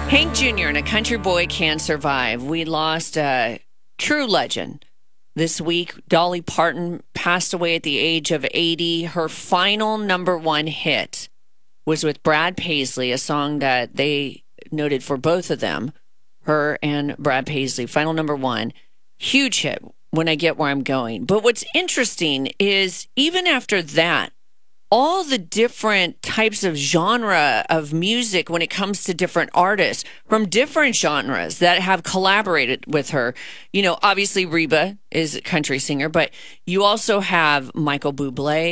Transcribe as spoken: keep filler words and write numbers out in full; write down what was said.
Hank Junior and A Country Boy Can Survive. We lost a true legend this week. Dolly Parton passed away at the age of eighty. Her final number one hit was with Brad Paisley, a song that they noted for both of them, her and Brad Paisley. Final number one, huge hit, When I Get Where I'm Going. But what's interesting is even after that, all the different types of genre of music when it comes to different artists from different genres that have collaborated with her. You know, obviously Reba is a country singer, but you also have Michael Bublé.